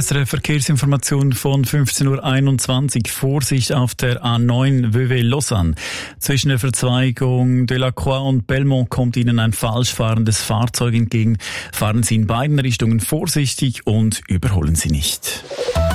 SRF Verkehrsinformation von 15.21 Uhr. Vorsicht auf der A9 Vevey-Lausanne. Zwischen der Verzweigung de la Croix und Belmont kommt Ihnen ein falsch fahrendes Fahrzeug entgegen. Fahren Sie in beiden Richtungen vorsichtig und überholen Sie nicht.